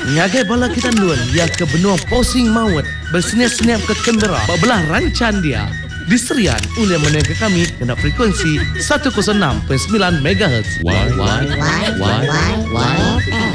Ngagai bala kita nuan ia ke benua posing maut bersenyap-senyap ke Canberra belah rancan dia. Diserian oleh menengah kami kena frekuensi 106.9 MHz. Why?